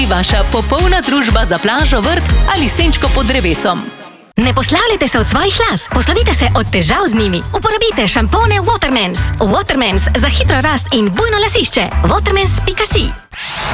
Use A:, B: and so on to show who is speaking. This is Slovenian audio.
A: Vaša popolna družba za plažo, vrt ali senčko pod drevesom.
B: Ne poslavljajte se od svojih las, poslovite se od težav z njimi. Uporabite šampone Watermans. Watermans za hitro rast in bujno lasišče. Watermans.si